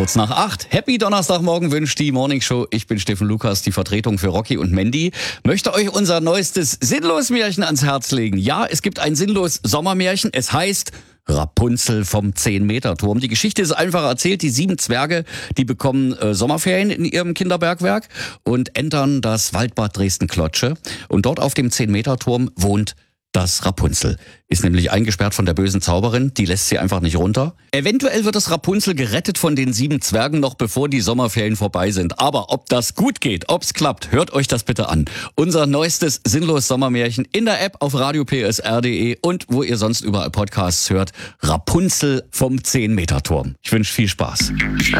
Kurz nach 8. Happy Donnerstagmorgen wünscht die Morningshow. Ich bin Steffen Lukas, die Vertretung für Rocky und Mandy. Möchte euch unser neuestes Sinnlos-Märchen ans Herz legen. Ja, es gibt ein sinnlos Sommermärchen. Es heißt Rapunzel vom 10-Meter-Turm. Die Geschichte ist einfach erzählt. Die 7 Zwerge, die bekommen Sommerferien in ihrem Kinderbergwerk und entern das Waldbad Dresden-Klotsche. Und dort auf dem 10-Meter-Turm wohnt das Rapunzel. Ist nämlich eingesperrt von der bösen Zauberin, die lässt sie einfach nicht runter. Eventuell wird das Rapunzel gerettet von den 7 Zwergen noch bevor die Sommerferien vorbei sind. Aber ob das gut geht, ob's klappt, hört euch das bitte an. Unser neuestes sinnlos Sommermärchen in der App auf radiopsr.de und wo ihr sonst überall Podcasts hört. Rapunzel vom 10-Meter-Turm. Ich wünsche viel Spaß.